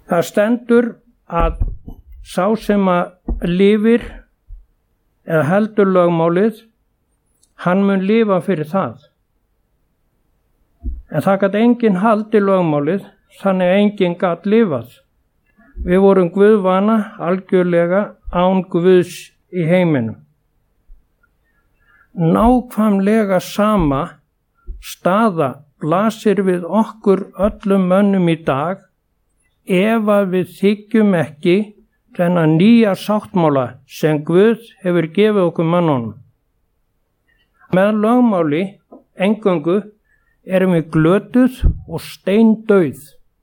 Það stendur að sá sem að lifir eða heldur lögmálið, hann mun lifa fyrir það. En það gat enginn haldið lögmálið, þannig að enginn gat lifað. Við vorum guðvana algjörlega án Guðs í heiminum. Nákvæmlega sama staða blasir við okkur öllum mönnum í dag ef að við þykjum ekki þennan nýja sáttmála sem Guð hefur gefið okkur mönnunum. Með lögmáli eingöngu erum við glötuð og steindauð.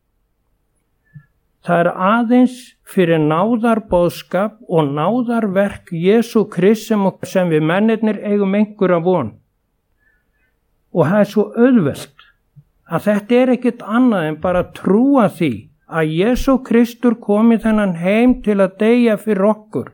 Það er aðeins fyrir náðarboðskap og náðarverk Jesú Krists sem við mennirnir eigum einhverja von. Og það er svo auðvelt að þetta er ekkert annað en bara trúa því að Jesú Kristur kom í þennan heim til að deyja fyrir okkur.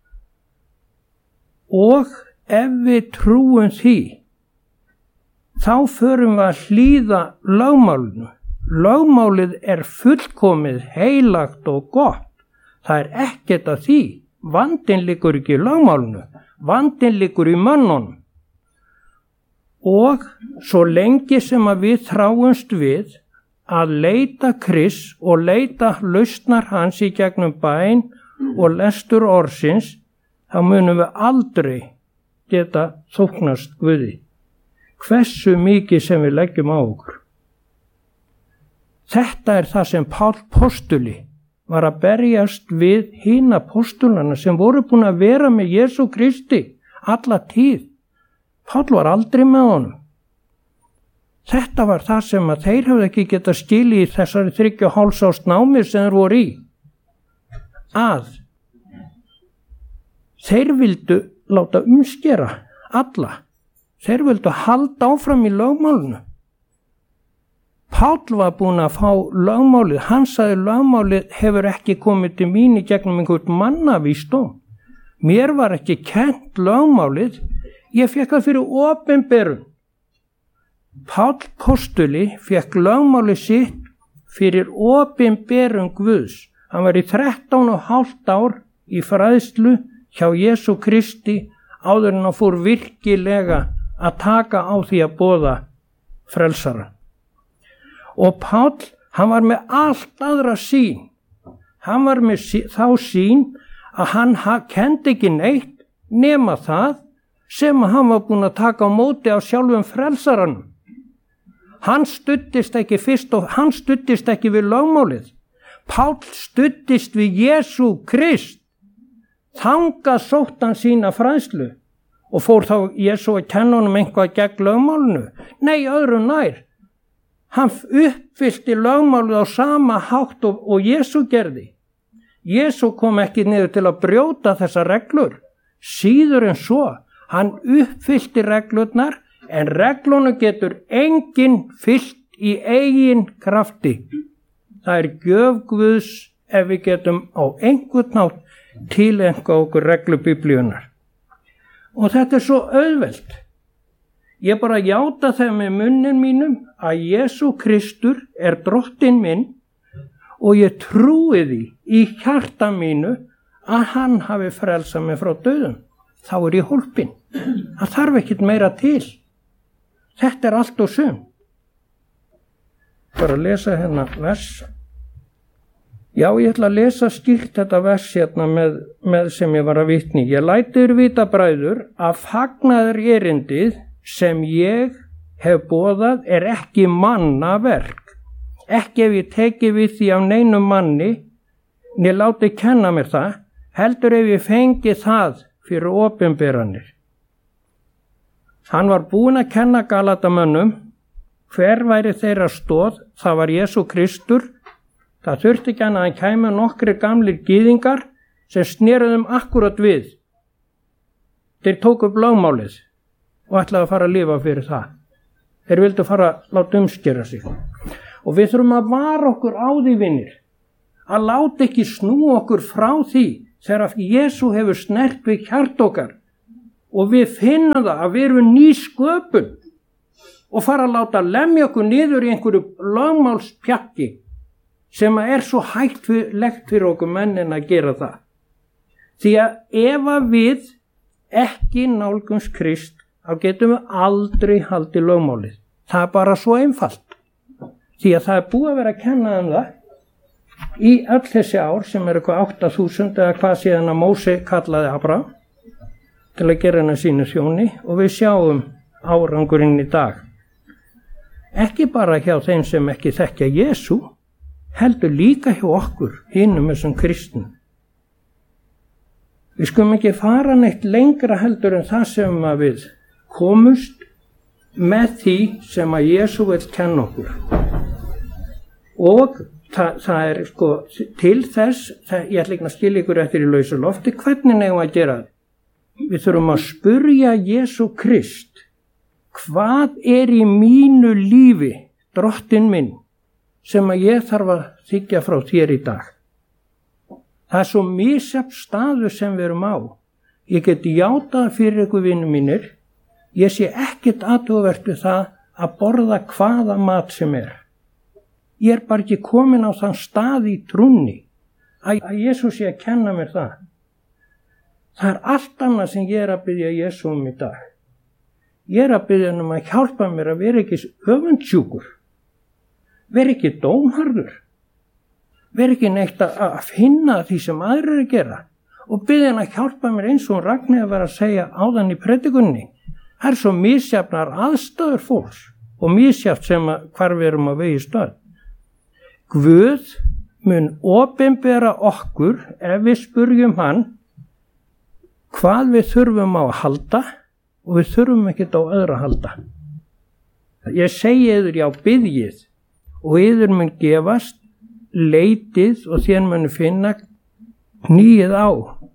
Og ef við trúum því, þá förum við að hlýða lögmálinu. Lögmálið er fullkomið, heilagt og gott. Það er ekkert að því. Vandinn liggur ekki í lögmálinu. Vandinn liggur í mönnunum. Og svo lengi sem að við þráumst við að leita Krists og leita lausnar hans í gegnum bæn og lestur orðsins, þá munum við aldrei geta þóknast Guði. Hversu mikið sem við leggjum á okkur. Þetta er það sem Páll postuli var að berjast við hina postulana sem voru búin að vera með Jesú Kristi alla tíð. Páll var aldrei með honum. Þetta var það sem að þeir hafði ekki getað skilið í þessari 3,5 árs námi sem þeir voru í. Að þeir vildu láta umskera alla. Þeir vildu halda áfram í lögmálinu. Páll var búin að fá lögmálið. Hann sagði lögmálið hefur ekki komið til mín í gegnum einhvern mannavísdóm. Mér var ekki kennt lögmálið. Ég fekk það fyrir opinberun. Páll postuli fekk lögmálið sitt fyrir opinberun Guðs. Hann var í 13,5 ár í fræðslu hjá Jesú Kristi áður en hann fór virkilega að taka á því að boða frelsaran. Og Páll, hann var með allt aðra sýn. Hann var með þá sýn að hann kenndi ekki neitt nema það sem hann var búin að taka á móti á sjálfum frelsaranum. Hann studdist ekki við lögmálið. Páll studdist við Jesú Krist. Þangað sótt hann sína fræðslu. Og fór þá Jesú að kenna honum eitthvað gegn lögmálinu? Nei, öðru nær. Hann uppfyllti lögmálið á sama hátt og Jesú gerði. Jesú kom ekki niður til að brjóta þessar reglur. Síður en svo. Hann uppfyllti reglurnar, en reglunum getur enginn fyllt í eigin krafti. Það er gjöf Guðs ef við getum á einhvern nátt tileinka okkur reglu Biblíunnar. Og þetta er svo auðvelt. Ég bara játa þeim með munnin mínum að Jesú Kristur er drottinn minn og ég trúi því í hjarta mínu að hann hafi frelsað mig frá dauðum. Þá er ég hólpinn. Það þarf ekkert meira til. Þetta er allt og sum. Bara að lesa hérna vers. Já, ég ætla að lesa skýrt þetta vers hérna með sem ég var að vitni. Ég læti þér vita, bræður, að fagnaður erindið sem ég hef boðað er ekki mannaverk. Ekki ef ég teki við því af neinum manni, né láti kenna mér það, heldur ef ég fengi það fyrir opinberanir. Hann var búinn að kenna Galatamönnum hver væri þeirra stoð, það var Jesú Kristur. Það þurfti ekki annað að hann kæmi nokkri gamlir gyðingar sem sneruðum akkurat við. Þeir tóku upp lögmálið og ætlaði að fara að lifa fyrir það. Þeir vildu fara að láta umskera sig. Og við þurfum að vara okkur á því, vinir, að láta ekki snúa okkur frá því þegar Jesú hefur snert við hjart okkar og við finnum það að við erum ný sköpun og fara að láta lemja okkur niður í einhverju lögmálspjakki sem svo hættulegt fyrir okkur mennin að gera það. Því að ef að við ekki nálgumst Krist, þá getum við aldrei haldið lögmálið. Það bara svo einfalt. Því að það búið að vera að kenna það í öll þessi ár sem eitthvað 8000 eða hvað síðan að Móse kallaði Abraham til að gera hana sínu þjóni, og við sjáum árangurinn í dag. Ekki bara hjá þeim sem ekki þekkja Jesú, heldur líka hjá okkur, hinum þessum kristnum. Við skulum ekki fara neitt lengra heldur en það sem að við komust með því sem að Jesú vill kenna okkur. Og það til þess, ég ætla ekki að skilja ykkur eftir í lausu lofti, hvernig eigum að gera það? Við þurfum að spurja Jesú Krist, hvað í mínu lífi, drottinn minn, sem að ég þarf að þiggja frá þér í dag? Það svo misjafn staður sem við erum á. Ég get játað fyrir ykkur vinir mínir, ég sé ekkert athugavert við það að borða hvaða mat sem er. Ég bara ekki komin á þann stað í trúnni að Jesús sé að kenna mér það. Það allt annað sem ég að biðja Jesú í dag. Ég að biðja hann að hjálpa mér að vera ekki öfundsjúkur, vera ekki dómharður, vera ekki neitt að finna því sem aðrir að gera, og biðja hann að hjálpa mér eins og Ragnheiður að vera að segja áðan í predikunni. Það svo misjafnar aðstæður fólks og misjaft sem hvar við erum að vegi stöð. Guð mun opinbera okkur ef við spurjum hann hvað við þurfum á að halda, og við þurfum ekkert á öðru að halda. Ég segi yður, já, biðjið og yður mun gefast, leitið og þér munu finna, knýið á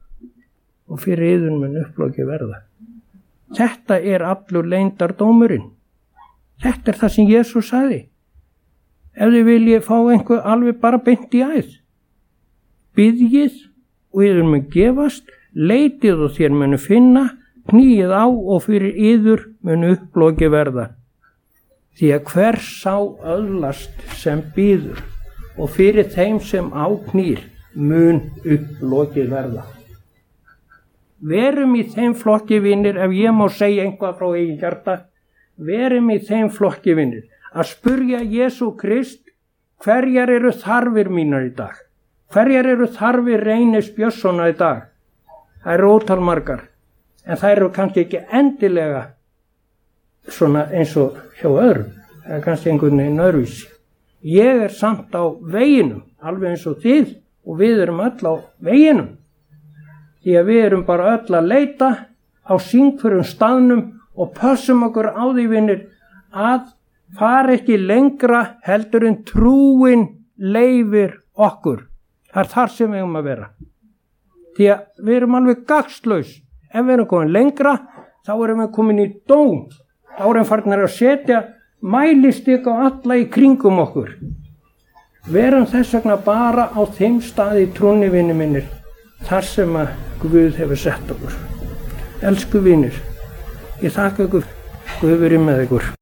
og fyrir yður mun upploki verða. Þetta allur leyndardómurinn. Þetta það sem Jesús sagði. Ef þið viljið fá einhver alveg bara beint í æð, biðjið og yður mun gefast, leitið og þér munu finna, knýið á og fyrir yður mun upploki verða. Því að hver sá öðlast sem biður, og fyrir þeim sem á knýr mun upploki verða. Verum í þeim flokki vinir, ef ég má segja einhvað frá eigin hjarta, verum í þeim flokki vinir að spurja Jesú Krist, hverjar eru þarfir mínar í dag? Hverjar eru þarfir Reynis Björnssonar í dag? Það eru ótal margar, en það eru kannski ekki endilega svona eins og hjá öðrum. Það er kannski einhvern veginn öðruvísi. Ég samt á veginum, alveg eins og þið, og við erum öll á veginum. Því að við erum bara öll að leita á sínhverjum staðnum og pössum okkur á því vinir að fara ekki lengra heldur en trúin leyfir okkur. Það er þar sem við erum að vera. Því að við erum alveg gagnslaus. Ef við erum komin lengra, þá erum við komin í dóm. Þá erum við farnir að setja mælistik á alla í kringum okkur. Verum þess vegna bara á þeim staði í trúnni, vinir minnir, þar sem að Guð hefur sett okkur. Elsku vinir, ég þakka ykkur, Guð verið með ykkur.